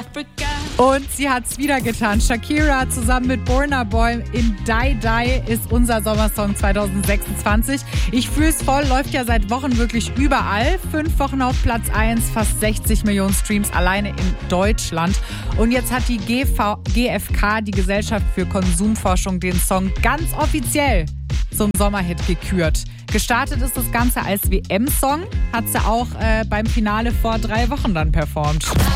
Africa. Und sie hat's wieder getan. Shakira zusammen mit Burna Boy in Die Die ist unser Sommersong 2026. Ich fühl's voll, läuft ja seit Wochen wirklich überall. 5 Wochen auf Platz 1, fast 60 Millionen Streams alleine in Deutschland. Und jetzt hat die GfK, die Gesellschaft für Konsumforschung, den Song ganz offiziell zum Sommerhit gekürt. Gestartet ist das Ganze als WM-Song, hat sie auch beim Finale vor 3 Wochen dann performt.